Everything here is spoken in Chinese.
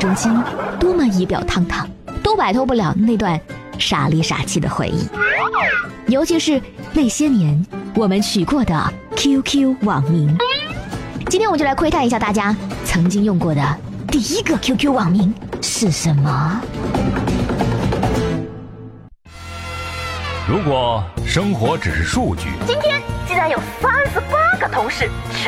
中心多么仪表堂堂，都摆脱不了那段傻里傻气的回忆。尤其是那些年我们取过的 QQ 网名。今天我就来窥探一下大家曾经用过的第一个 QQ 网名是什么。 如果生活只是数据， 今天竟然有38个同事